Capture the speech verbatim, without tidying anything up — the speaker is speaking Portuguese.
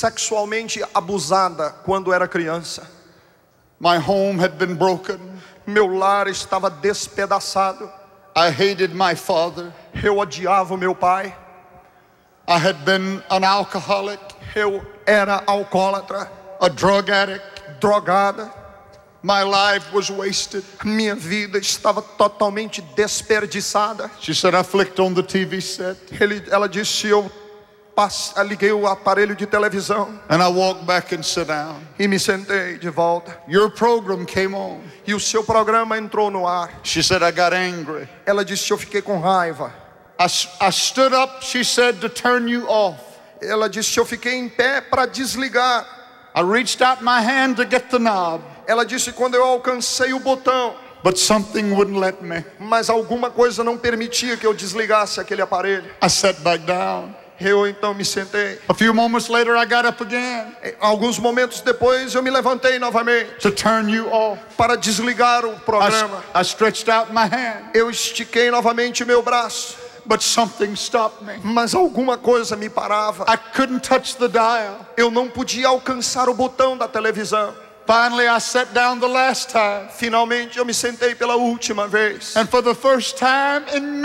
sexualmente abusada quando era criança. My home had been broken. Meu lar estava despedaçado. I hated my father. Eu odiava o meu pai. I had been an alcoholic, Eu era alcoólatra, a drug addict. drogada. My life was wasted. Minha vida estava totalmente desperdiçada. She said, I flicked on the T V set Ele, ela disse, eu passe, liguei o aparelho de televisão and I walked back and sat down. e me sentei de volta. Your program came on. E o seu programa entrou no ar. She said, I got angry. Ela disse, eu fiquei com raiva. I, I stood up, she said, to turn you off. Ela disse, eu fiquei em pé para desligar. I reached out my hand to get the knob, Ela disse, quando eu alcancei o botão, but something wouldn't let me. mas alguma coisa não permitia que eu desligasse aquele aparelho. I sat back down. Eu então me sentei. A few moments later, I got up again Alguns momentos depois eu me levantei novamente to turn you off. para desligar o I, programa. I stretched out my hand, Eu estiquei novamente meu braço, but something stopped me. mas alguma coisa me parava. I couldn't touch the dial. Eu não podia alcançar o botão da televisão. Finally, I sat down the last time. Finalmente eu me sentei pela última vez. And for the first time in